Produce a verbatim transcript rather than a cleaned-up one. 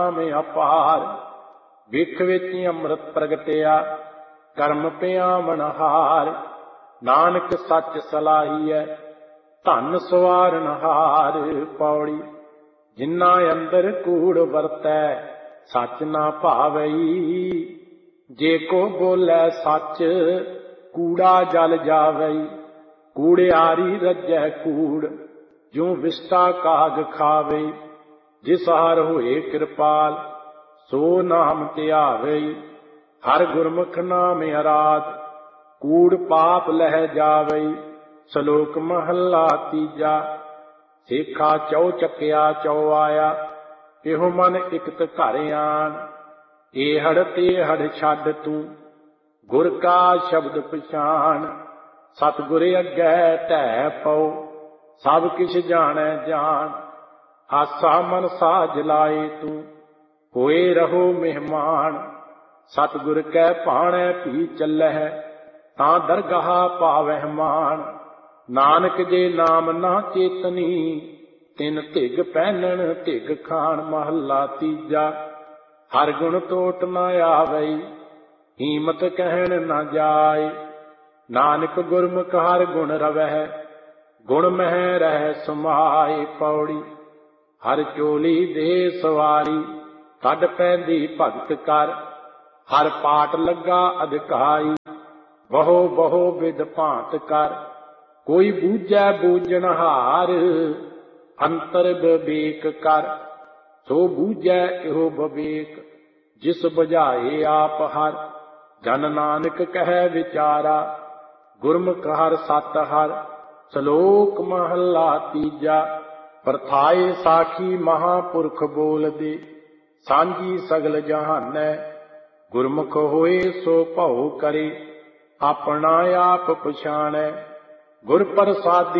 में अपार। विख विच अमृत प्रगटिया कर्म पियावन हार। नानक सच सलाहीਐ धन सवारन हार। पौड़ी जिन्ना अंदर कूड़ वरतै सच ना भावई। जे को बोलै सच कूड़ा जल जावई। कूड़ियारी रजै कूड़ ज्यों विष्टा काग खावई। जिस हर होए कृपाल सो नाम ध्यावई। हर गुरमुख नाम अराध कूड़ पाप लह जावई। सलोक महला तीजा सेखा चौ चकिया चौ आया। इहो मन इकत घर आन। एहड़ तेहड़ छड़ तू गुर का शब्द पछाण। सतगुर अगै ढै पौ सब किछ जानै जान। आसा मन साज लाए तू होए रहो मेहमान। सतगुर कै भाणै भी चलह तां दरगाह पावह मान। नानक जे नाम ना चेतनी तिन धिग पहनन धिग खान। महला तीजा हर गुण टोट न आवई हीमत कहन न जाय। नानक गुरमुख हर गुण रवह गुण मह रह समाए। पौड़ी हर चोली दे सवारी कढ पैंदी भगत कर। हर पाठ लगा अधिकाई बहु बहु विध भांत कर। कोई बूझै बूझनहार अंतर विवेक कर। सो बूझै इहो विवेक जिस बुझाए आप हर। जन नानक कह विचारा गुरमुख हर सत हर। सलोक महला तीजा परथाए साखी महापुरख बोल दे। सांझी सगल जहानै गुरमुख होए सो भउ करे। अपना आप पछाणै गुर प्रसादी